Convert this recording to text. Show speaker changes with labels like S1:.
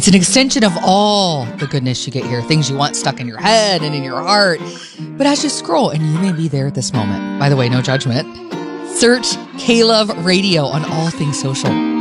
S1: It's an extension of all the goodness you get here, things you want stuck in your head and in your heart. But as you scroll, and you may be there at this moment, by the way, no judgment, search K-Love Radio on all things social.